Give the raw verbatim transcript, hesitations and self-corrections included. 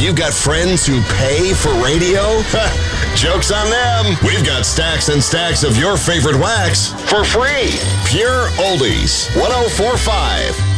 You've got friends who pay for radio? Joke's on them. We've got stacks and stacks of your favorite wax for free. Pure Oldies, one oh four point five.